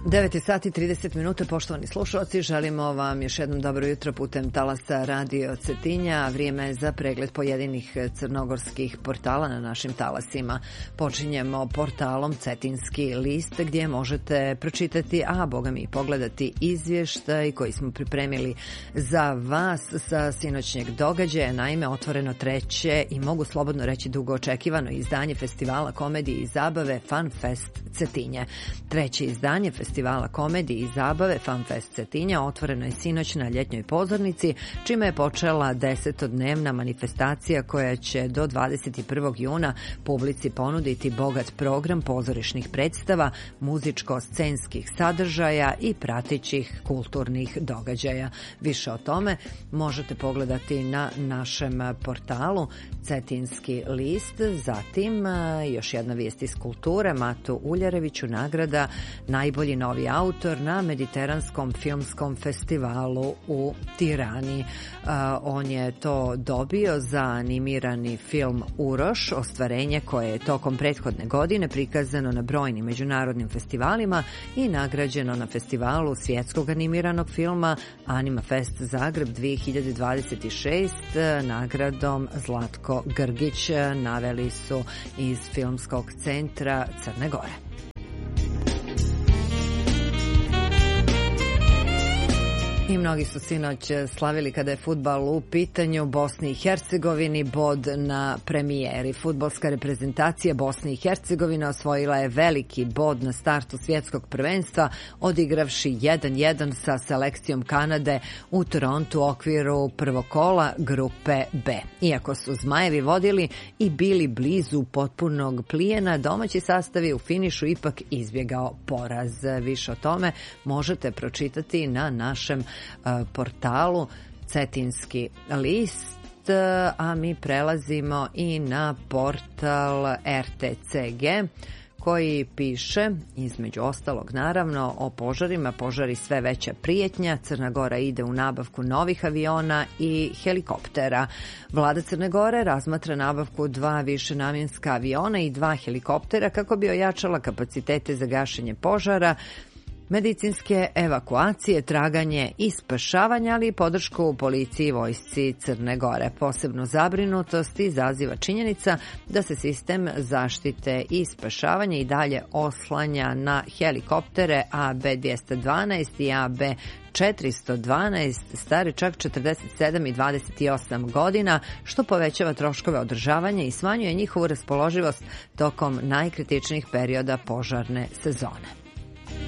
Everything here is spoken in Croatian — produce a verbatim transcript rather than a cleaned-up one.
devet sati i trideset minuta, poštovani slušalci, želimo vam još jednom dobro jutro putem talasa Radio Cetinja. Vrijeme je za pregled pojedinih crnogorskih portala na našim talasima. Počinjemo portalom Cetinski list, gdje možete pročitati, a boga mi pogledati izvještaj koji smo pripremili za vas sa sinoćnjeg događaja. Naime, otvoreno treće i mogu slobodno reći dugo očekivano izdanje festivala komedije i zabave FunFest Cetinje. Treće izdanje festivala Festivala komedije i zabave FunFest Cetinja otvoreno je sinoć na ljetnjoj pozornici, čime je počela desetodnevna manifestacija koja će do dvadeset prvog juna publici ponuditi bogat program pozorišnih predstava, muzičko-scenskih sadržaja i pratećih kulturnih događaja. Više o tome možete pogledati na našem portalu Cetinski list. Zatim, još jedna vijest iz kulture, Matu Uljareviću nagrada najbolji novi autor na Mediteranskom filmskom festivalu u Tirani. Uh, on je to dobio za animirani film Uroš, ostvarenje koje je tokom prethodne godine prikazano na brojnim međunarodnim festivalima i nagrađeno na festivalu svjetskog animiranog filma Animafest Zagreb dvije hiljade dvadeset šest nagradom Zlatko Grgić, naveli su iz Filmskog centra Crne Gore. I mnogi su sinoć slavili kada je fudbal u pitanju. Bosni i Hercegovini bod na premijeri. Fudbalska reprezentacija Bosne i Hercegovine osvojila je veliki bod na startu svjetskog prvenstva, odigravši jedan jedan sa selekcijom Kanade u Torontu u okviru prvog kola grupe B. Iako su Zmajevi vodili i bili blizu potpunog plijena, domaći sastav je u finišu ipak izbjegao poraz. Više o tome možete pročitati na našem portalu Cetinski list, a mi prelazimo i na portal R T C G koji piše, između ostalog naravno, o požarima. Požari sve veća prijetnja. Crna Gora ide u nabavku novih aviona i helikoptera. Vlada Crne Gore razmatra nabavku dva višenamjenska aviona i dva helikoptera kako bi ojačala kapacitete za gašenje požara, medicinske evakuacije, traganje i spašavanje, ali i podršku policiji i vojsci Crne Gore. Posebno zabrinutost izaziva činjenica da se sistem zaštite i spašavanja i dalje oslanja na helikoptere A B dvjesto dvanaest i A B četiristo dvanaest, stare čak četrdeset sedam i dvadeset osam godina, što povećava troškove održavanja i smanjuje njihovu raspoloživost tokom najkritičnijih perioda požarne sezone.